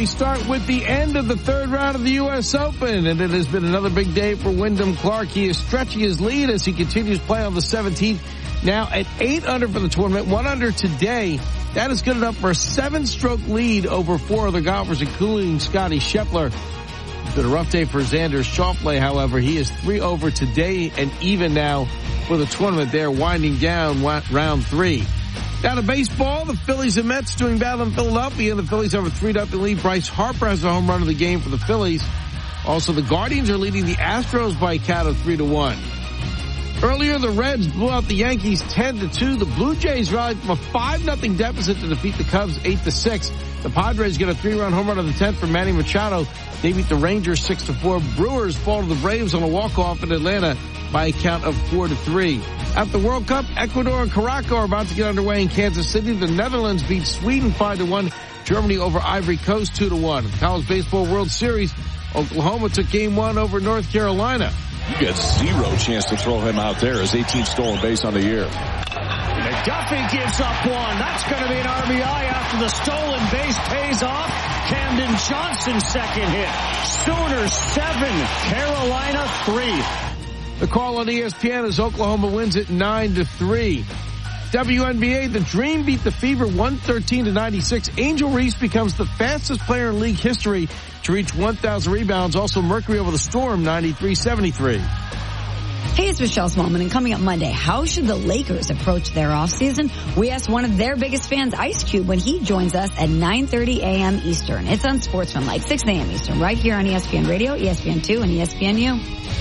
we start with the end of the third round of the U.S. Open, and it has been another big day for Wyndham Clark. He is stretching his lead as he continues play on the 17th. Now at 8 under for the tournament, 1 under today. That is good enough for a 7-stroke lead over 4 other golfers, including Scotty Scheffler. It's been a rough day for Xander Schauffele, however. He is 3 over today and even now for the tournament. They're winding down round 3. Down to baseball, the Phillies and Mets doing battle in Philadelphia. The Phillies have a 3-0 lead. Bryce Harper has a home run of the game for the Phillies. Also, the Guardians are leading the Astros by a count of 3-1. Earlier, the Reds blew out the Yankees 10-2. The Blue Jays rallied from a 5-0 deficit to defeat the Cubs 8-6. The Padres get a 3-run home run of the 10th from Manny Machado. They beat the Rangers 6-4. Brewers fall to the Braves on a walk-off in Atlanta by a count of 4-3. At the World Cup, Ecuador and Caraco are about to get underway in Kansas City. The Netherlands beat Sweden 5-1. Germany over Ivory Coast 2-1. The College Baseball World Series, Oklahoma took game 1 over North Carolina. You get 0 chance to throw him out there. His 18th stolen base on the year. McDuffie gives up 1. That's going to be an RBI after the stolen base pays off. Camden Johnson's second hit. Sooners 7, Carolina 3. The call on ESPN is Oklahoma wins it 9-3. WNBA, the Dream beat the Fever 113-96. Angel Reese becomes the fastest player in league history to reach 1,000 rebounds. Also, Mercury over the Storm 93-73. Hey, it's Michelle Smallman, and coming up Monday, how should the Lakers approach their offseason? We asked one of their biggest fans, Ice Cube, when he joins us at 9:30 a.m. Eastern. It's on Sportsmanlike, 6 a.m. Eastern, right here on ESPN Radio, ESPN2, and ESPNU.